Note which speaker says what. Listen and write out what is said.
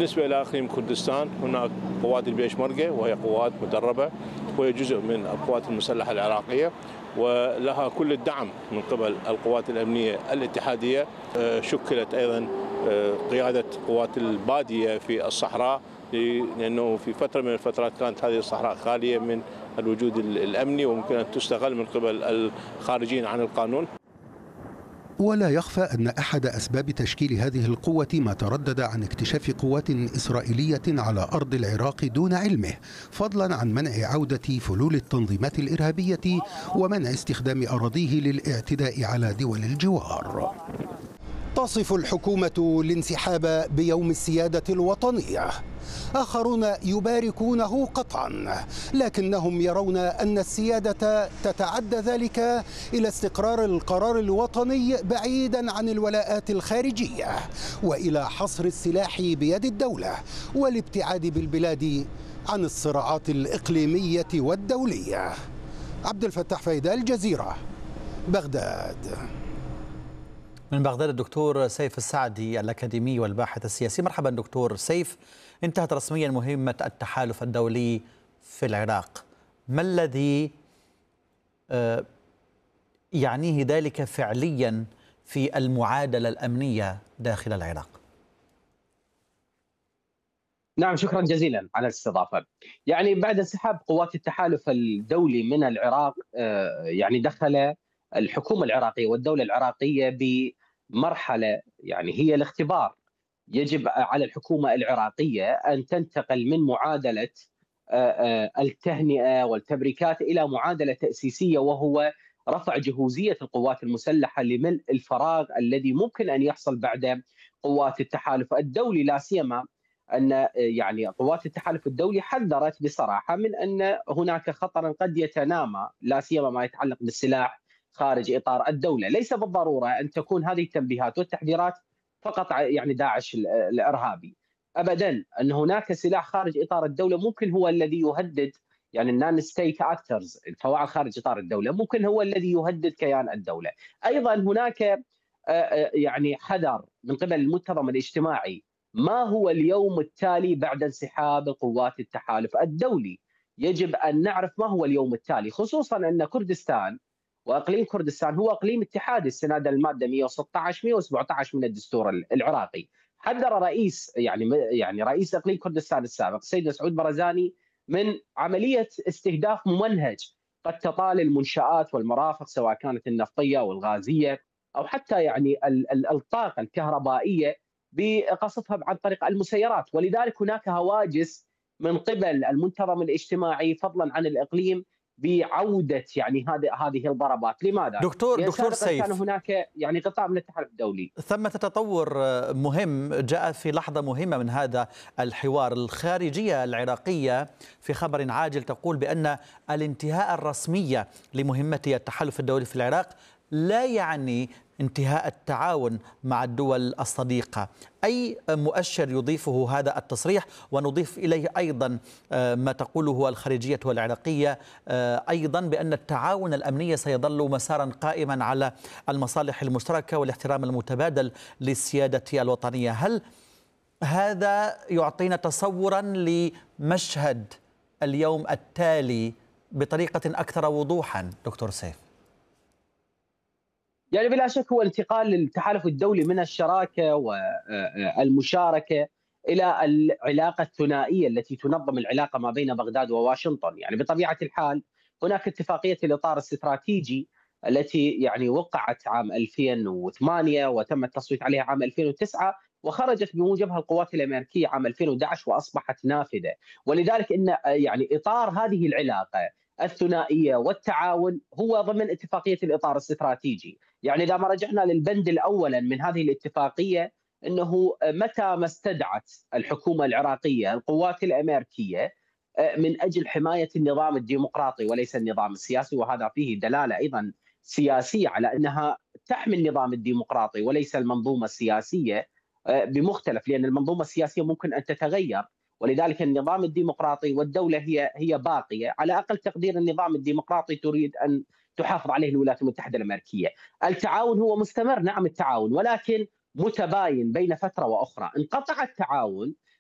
Speaker 1: بالنسبة إلى إقليم كردستان هناك قوات البيشمركة وهي قوات مدربة وهي جزء من القوات المسلحة العراقية ولها كل الدعم من قبل القوات الأمنية الاتحادية. شكلت أيضا قيادة قوات البادية في الصحراء لأنه في فترة من الفترات كانت هذه الصحراء خالية من الوجود الأمني وممكن أن تستغل من قبل الخارجين عن القانون.
Speaker 2: ولا يخفى أن أحد أسباب تشكيل هذه القوة ما تردد عن اكتشاف قوات إسرائيلية على أرض العراق دون علمه، فضلا عن منع عودة فلول التنظيمات الإرهابية ومنع استخدام أراضيه للاعتداء على دول الجوار. تصف الحكومة الانسحاب بيوم السيادة الوطنية، آخرون يباركونه قطعا، لكنهم يرون أن السيادة تتعدى ذلك إلى استقرار القرار الوطني بعيدا عن الولاءات الخارجية وإلى حصر السلاح بيد الدولة والابتعاد بالبلاد عن الصراعات الإقليمية والدولية. عبد الفتاح فايدة، الجزيرة، بغداد.
Speaker 3: من بغداد الدكتور سيف السعدي الأكاديمي والباحث السياسي. مرحبا دكتور سيف. انتهت رسميا مهمة التحالف الدولي في العراق، ما الذي يعنيه ذلك فعليا في المعادلة الأمنية داخل العراق؟
Speaker 4: نعم، شكرا جزيلا على الاستضافة. يعني بعد انسحاب قوات التحالف الدولي من العراق يعني دخل الحكومة العراقية والدولة العراقية بمرحلة يعني هي الاختبار. يجب على الحكومة العراقية أن تنتقل من معادلة التهنئة والتبريكات إلى معادلة تأسيسية، وهو رفع جهوزية القوات المسلحة لملء الفراغ الذي ممكن أن يحصل بعد قوات التحالف الدولي، لا سيما أن يعني قوات التحالف الدولي حذرت بصراحة من أن هناك خطرا قد يتنامى، لا سيما ما يتعلق بالسلاح خارج إطار الدولة. ليس بالضرورة أن تكون هذه التنبيهات والتحذيرات فقط يعني داعش الإرهابي، أبدا. أن هناك سلاح خارج إطار الدولة ممكن هو الذي يهدد، يعني النون ستيت اكترز، الفواعل خارج إطار الدولة، ممكن هو الذي يهدد كيان الدولة. أيضا هناك يعني حذر من قبل المنتظم الاجتماعي. ما هو اليوم التالي بعد انسحاب قوات التحالف الدولي؟ يجب أن نعرف ما هو اليوم التالي، خصوصا أن كردستان واقليم كردستان هو اقليم اتحادي استنادا الماده 116 117 من الدستور العراقي. حذر رئيس يعني رئيس اقليم كردستان السابق السيد مسعود برزاني من عمليه استهداف ممنهج قد تطال المنشآت والمرافق، سواء كانت النفطيه او الغازيه او حتى يعني الطاقه الكهربائيه، بقصفها عن طريق المسيرات. ولذلك هناك هواجس من قبل المنتظم الاجتماعي فضلا عن الاقليم بعودة يعني هذه الضربات. لماذا؟
Speaker 3: دكتور سيف،
Speaker 4: كان هناك يعني قطاع من التحالف الدولي.
Speaker 3: ثمة تطور مهم جاء في لحظة مهمة من هذا الحوار. الخارجية العراقية في خبر عاجل تقول بأن الانتهاء الرسمي لمهمة التحالف الدولي في العراق لا يعني انتهاء التعاون مع الدول الصديقة. أي مؤشر يضيفه هذا التصريح؟ ونضيف إليه أيضا ما تقوله الخارجية العراقية أيضا بأن التعاون الأمني سيظل مسارا قائما على المصالح المشتركة والاحترام المتبادل للسيادة الوطنية. هل هذا يعطينا تصورا لمشهد اليوم التالي بطريقة أكثر وضوحا دكتور سيف؟
Speaker 4: يعني بلا شك هو انتقال للتحالف الدولي من الشراكة والمشاركة إلى العلاقة الثنائية التي تنظم العلاقة ما بين بغداد وواشنطن. يعني بطبيعة الحال هناك اتفاقية الإطار الاستراتيجي التي يعني وقعت عام 2008 وتم التصويت عليها عام 2009 وخرجت بموجبها القوات الأمريكية عام 2011 وأصبحت نافذة. ولذلك إن يعني إطار هذه العلاقة الثنائية والتعاون هو ضمن اتفاقية الإطار الاستراتيجي. يعني إذا ما رجعنا للبند الأول من هذه الاتفاقية، أنه متى ما استدعت الحكومة العراقية القوات الأمريكية من أجل حماية النظام الديمقراطي وليس النظام السياسي، وهذا فيه دلالة أيضا سياسية على أنها تحمي النظام الديمقراطي وليس المنظومة السياسية بمختلف، لأن المنظومة السياسية ممكن أن تتغير، ولذلك النظام الديمقراطي والدولة هي باقية. على أقل تقدير النظام الديمقراطي تريد أن تحافظ عليه الولايات المتحدة الأمريكية. التعاون هو مستمر، نعم التعاون، ولكن متباين بين فترة وأخرى. انقطع التعاون